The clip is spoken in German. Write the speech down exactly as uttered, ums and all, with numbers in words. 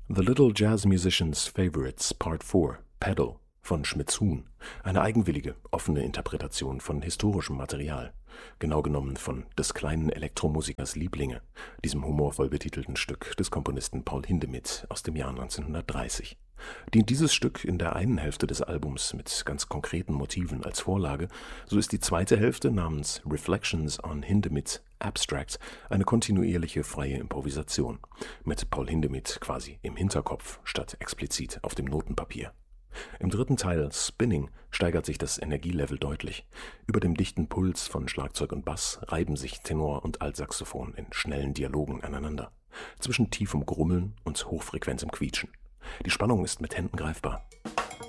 The Little Jazz Musician's Favorites Part vier, Pedal von Schmitz-Huhn, eine eigenwillige, offene Interpretation von historischem Material, genau genommen von Des kleinen Elektromusikers Lieblinge, diesem humorvoll betitelten Stück des Komponisten Paul Hindemith aus dem Jahr neunzehnhundertdreißig. Dient dieses Stück in der einen Hälfte des Albums mit ganz konkreten Motiven als Vorlage, so ist die zweite Hälfte namens Reflections on Hindemith Abstracts eine kontinuierliche freie Improvisation, mit Paul Hindemith quasi im Hinterkopf statt explizit auf dem Notenpapier. Im dritten Teil Spinning steigert sich das Energielevel deutlich. Über dem dichten Puls von Schlagzeug und Bass reiben sich Tenor und Altsaxophon in schnellen Dialogen aneinander, zwischen tiefem Grummeln und hochfrequentem Quietschen. Die Spannung ist mit Händen greifbar.